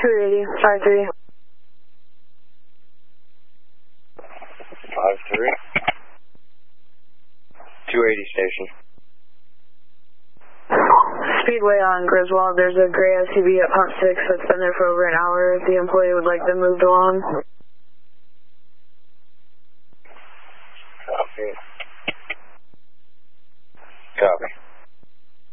280, 53. 53. 280 station. Speedway on Griswold. There's a gray SUV at pump 6 that's been there for over an hour. If the employee would like them moved along. Copy. Copy.